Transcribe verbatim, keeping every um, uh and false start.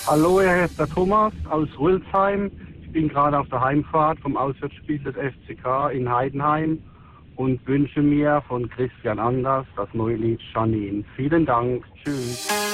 Hallo, hier ist der Thomas aus Rülsheim. Ich bin gerade auf der Heimfahrt vom Auswärtsspiel des F C K in Heidenheim und wünsche mir von Christian Anders das neue Lied Janine. Vielen Dank. Tschüss.